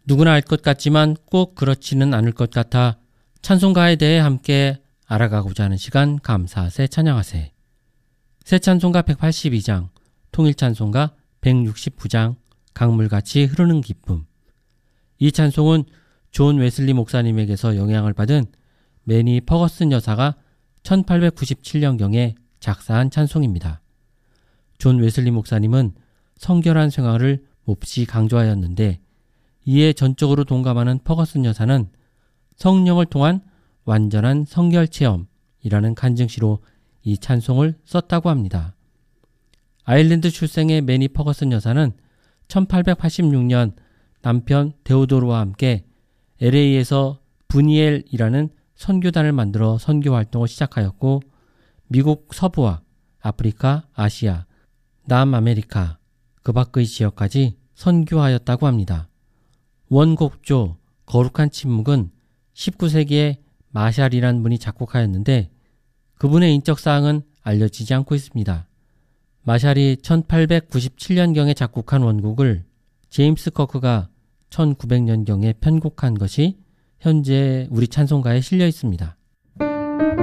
누구나 알 것 같지만 꼭 그렇지는 않을 것 같아 찬송가에 대해 함께 알아가고자 하는 시간, 감사하세 찬양하세. 새 찬송가 182장, 통일 찬송가 169장, 강물같이 흐르는 기쁨. 이 찬송은 존 웨슬리 목사님에게서 영향을 받은 매니 퍼거슨 여사가 1897년경에 작사한 찬송입니다. 존 웨슬리 목사님은 성결한 생활을 몹시 강조하였는데, 이에 전적으로 동감하는 퍼거슨 여사는 성령을 통한 완전한 성결 체험이라는 간증시로 이 찬송을 썼다고 합니다. 아일랜드 출생의 매니 퍼거슨 여사는 1886년 남편 데오도르와 함께 LA에서 브니엘이라는 선교단을 만들어 선교 활동을 시작하였고, 미국 서부와 아프리카, 아시아, 남아메리카, 그 밖의 지역까지 선교하였다고 합니다. 원곡조 거룩한 침묵은 19세기에 마샬이라는 분이 작곡하였는데, 그분의 인적사항은 알려지지 않고 있습니다. 마샬이 1897년경에 작곡한 원곡을 제임스 커크가 1900년경에 편곡한 것이 현재 우리 찬송가에 실려 있습니다.